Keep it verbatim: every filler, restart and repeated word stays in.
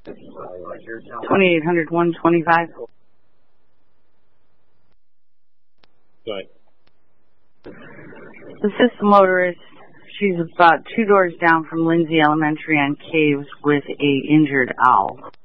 twenty-eight hundred, one twenty-five. Go ahead. This is the motorist. She's about two doors down from Lindsay Elementary on Caves with a injured owl.